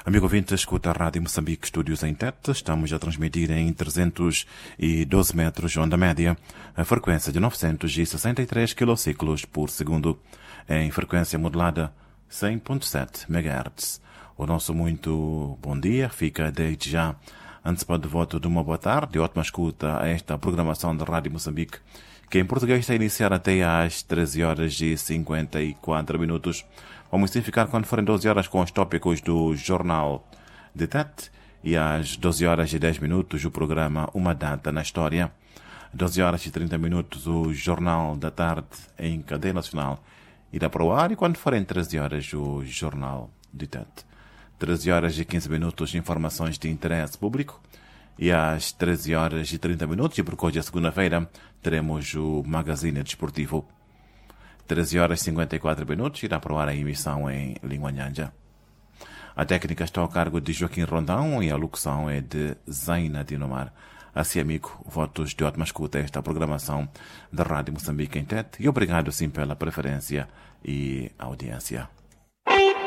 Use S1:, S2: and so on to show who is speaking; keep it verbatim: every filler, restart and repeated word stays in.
S1: Amigo ouvinte, escuta a Rádio Moçambique Estúdios em Tete. Estamos a transmitir em trezentos e doze metros, onda média, a frequência de novecentos e sessenta e três quilociclos por segundo, em frequência modulada cem vírgula sete megahertz. O nosso muito bom dia fica desde já antecipado de voto de uma boa tarde e ótima escuta a esta programação da Rádio Moçambique, que em português está a iniciar até às treze horas e cinquenta e quatro minutos. Vamos sim ficar quando forem doze horas com os tópicos do Jornal de Tete e às doze horas e dez minutos o programa Uma Data na História. doze horas e trinta minutos o Jornal da Tarde em cadeia nacional irá para o ar, e quando forem treze horas o Jornal de Tete. treze horas e quinze minutos informações de interesse público, e às treze horas e trinta minutos, e porque hoje é segunda-feira, teremos o Magazine Desportivo. treze horas e cinquenta e quatro minutos irá para o ar a emissão em língua nhanja. A técnica está ao cargo de Joaquim Rondão e a locução é de Zaina Dinomar. Assim, amigo, votos de ótima escuta a esta programação da Rádio Moçambique em Tete, e obrigado sim pela preferência e audiência.